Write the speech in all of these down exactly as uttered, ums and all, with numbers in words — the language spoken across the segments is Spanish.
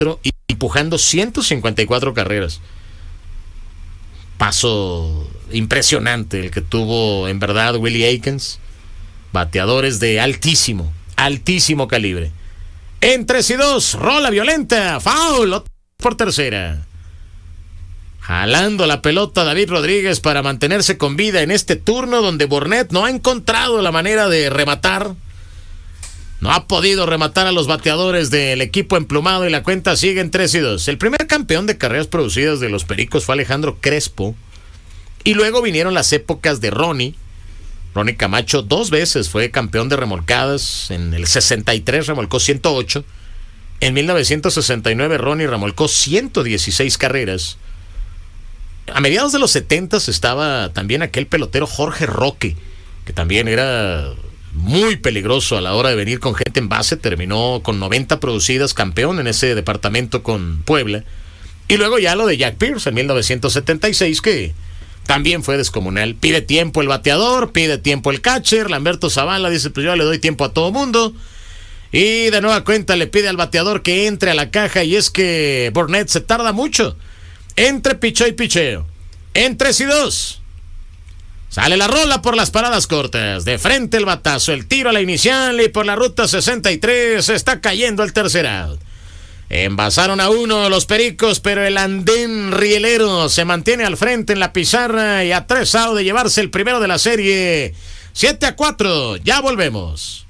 y empujando ciento cincuenta y cuatro carreras. Paso impresionante el que tuvo en verdad Willie Aikens. Bateadores de altísimo, altísimo calibre. En tres y dos, rola violenta, foul por tercera. Jalando la pelota David Rodríguez para mantenerse con vida en este turno donde Burnett no ha encontrado la manera de rematar. No ha podido rematar a los bateadores del equipo emplumado y la cuenta sigue en tres y dos. El primer campeón de carreras producidas de los Pericos fue Alejandro Crespo. Y luego vinieron las épocas de Ronnie. Ronnie Camacho dos veces fue campeón de remolcadas. En el sesenta y tres remolcó ciento ocho. En mil novecientos sesenta y nueve Ronnie remolcó ciento dieciséis carreras. A mediados de los setenta estaba también aquel pelotero Jorge Roque, que también era muy peligroso a la hora de venir con gente en base. Terminó con noventa producidas, campeón en ese departamento con Puebla. Y luego ya lo de Jack Pierce en mil novecientos setenta y seis, que también fue descomunal. Pide tiempo el bateador, pide tiempo el catcher. Lamberto Zavala dice, pues yo le doy tiempo a todo mundo. Y de nueva cuenta le pide al bateador que entre a la caja, y es que Burnett se tarda mucho entre picheo y picheo. En tres y dos. Sale la rola por las paradas cortas. De frente el batazo, el tiro a la inicial, y por la ruta sesenta y tres está cayendo el tercer out. Envasaron a uno los Pericos, pero el andén rielero se mantiene al frente en la pizarra y a tres outs de llevarse el primero de la serie. siete a cuatro. Ya volvemos.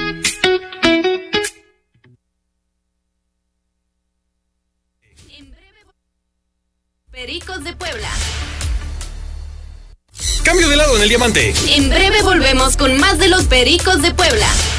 Pericos de Puebla. Cambio de lado en el diamante. En breve volvemos con más de los Pericos de Puebla.